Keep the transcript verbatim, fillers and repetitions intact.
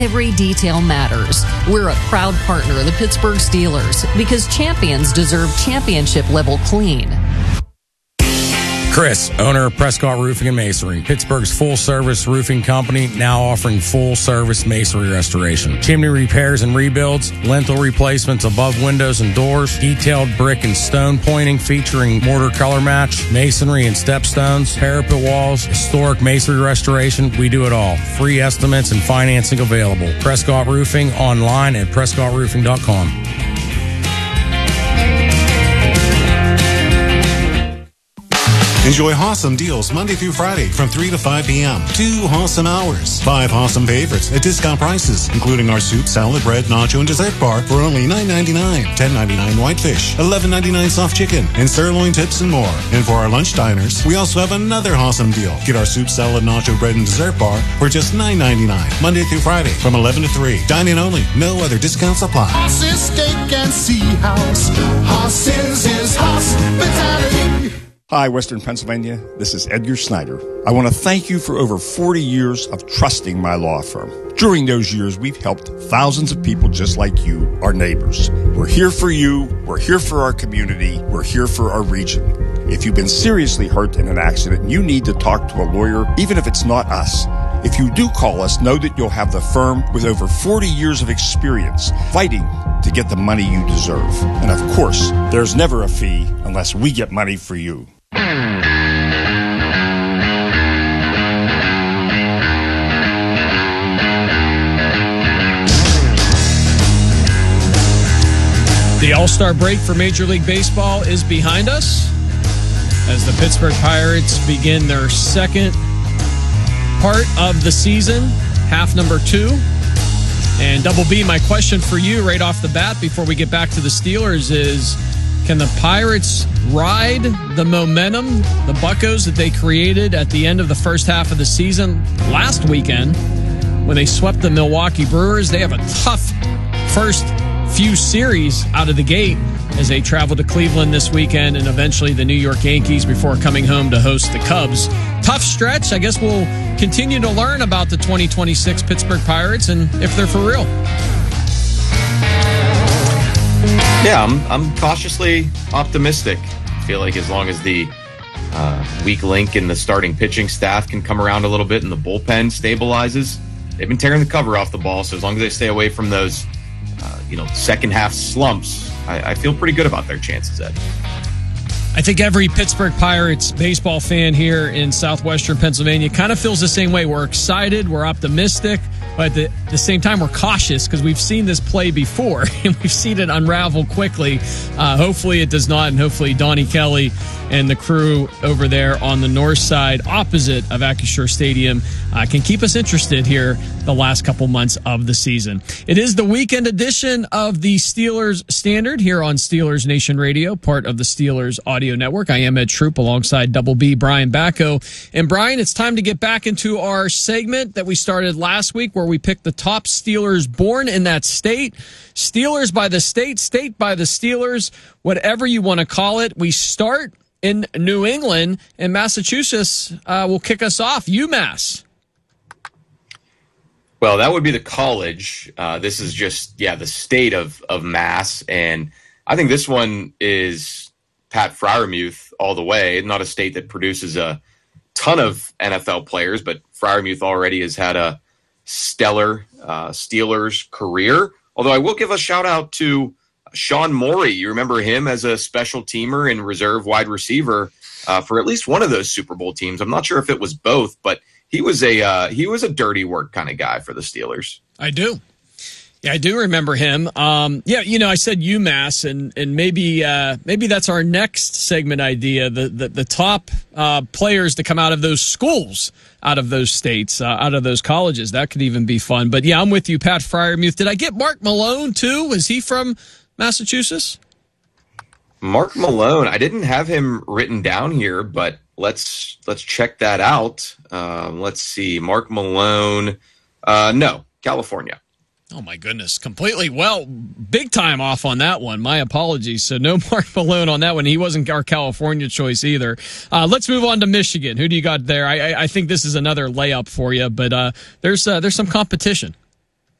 Every detail matters. We're a proud partner of the Pittsburgh Steelers because champions deserve championship-level clean. Chris, owner of Prescott Roofing and Masonry, Pittsburgh's full-service roofing company, now offering full-service masonry restoration. Chimney repairs and rebuilds, lintel replacements above windows and doors, detailed brick and stone pointing featuring mortar color match, masonry and stepstones, parapet walls, historic masonry restoration. We do it all. Free estimates and financing available. Prescott Roofing online at prescott roofing dot com. Enjoy awesome deals Monday through Friday from three to five p.m. Two awesome hours. Five awesome favorites at discount prices, including our soup, salad, bread, nacho, and dessert bar for only nine ninety-nine, ten ninety-nine whitefish, eleven ninety-nine soft chicken, and sirloin tips and more. And for our lunch diners, we also have another awesome deal. Get our soup, salad, nacho, bread, and dessert bar for just nine ninety-nine, Monday through Friday from eleven to three. Dine-in only. No other discounts apply. Horses, steak, and sea house. Horses is hospitality. Hi, Western Pennsylvania. This is Edgar Snyder. I want to thank you for over forty years of trusting my law firm. During those years, we've helped thousands of people just like you, our neighbors. We're here for you. We're here for our community. We're here for our region. If you've been seriously hurt in an accident, you need to talk to a lawyer, even if it's not us. If you do call us, know that you'll have the firm with over forty years of experience fighting to get the money you deserve. And of course, there's never a fee unless we get money for you. The All-Star break for Major League Baseball is behind us as the Pittsburgh Pirates begin their second part of the season, half number two. And Double B, my question for you right off the bat before we get back to the Steelers is, can the Pirates ride the momentum, the Buccos that they created at the end of the first half of the season last weekend when they swept the Milwaukee Brewers? They have a tough first few series out of the gate as they travel to Cleveland this weekend and eventually the New York Yankees before coming home to host the Cubs. Tough stretch. I guess we'll continue to learn about the twenty twenty-six Pittsburgh Pirates and if they're for real. Yeah, I'm I'm cautiously optimistic. I feel like as long as the uh, weak link in the starting pitching staff can come around a little bit and the bullpen stabilizes, they've been tearing the cover off the ball. So as long as they stay away from those, uh, you know, second half slumps, I, I feel pretty good about their chances, Ed. I think every Pittsburgh Pirates baseball fan here in southwestern Pennsylvania kind of feels the same way. We're excited, we're optimistic, but at the, the same time, we're cautious because we've seen this play before and we've seen it unravel quickly. Uh, hopefully it does not, and hopefully Donnie Kelly and the crew over there on the north side opposite of Acrisure Stadium uh, can keep us interested here the last couple months of the season. It is the weekend edition of the Steelers Standard here on Steelers Nation Radio, part of the Steelers Audio Network. I am Ed Troop alongside Double B, Brian Bacco. And Brian, it's time to get back into our segment that we started last week where we picked the top Steelers born in that state. Steelers by the state, state by the Steelers, whatever you want to call it. We start in New England, and Massachusetts uh, will kick us off. UMass. Well, that would be the college. Uh, this is just, yeah, the state of, of Mass. And I think this one is Pat Freiermuth all the way. Not a state that produces a ton of N F L players, but Freiermuth already has had a stellar uh, Steelers career. Although I will give a shout out to Sean Morey. You remember him as a special teamer and reserve wide receiver uh, for at least one of those Super Bowl teams. I'm not sure if it was both, but he was a uh, he was a dirty work kind of guy for the Steelers. I do. Yeah, I do remember him. Um, yeah, you know, I said UMass, and and maybe uh, maybe that's our next segment idea. The the, the top uh, players to come out of those schools, out of those states, uh, out of those colleges. That could even be fun. But yeah, I'm with you, Pat Freiermuth. Did I get Mark Malone too? Is he from Massachusetts? Mark Malone. I didn't have him written down here, but let's let's check that out. Um, let's see, Mark Malone. Uh, no, California. Oh, my goodness. Completely, well, big time off on that one. My apologies. So no Mark Malone on that one. He wasn't our California choice either. Uh, let's move on to Michigan. Who do you got there? I, I, I think this is another layup for you, but uh, there's uh, there's some competition.